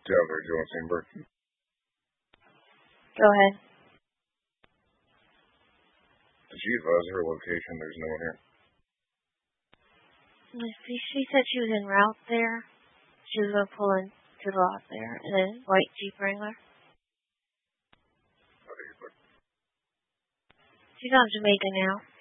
Down there, Joan Steinberg. Go ahead. She advised her location. There's no one here. She said she was en route there. She was going to pull into the lot there in a white Jeep Wrangler. Okay, good. She's on Jamaica now.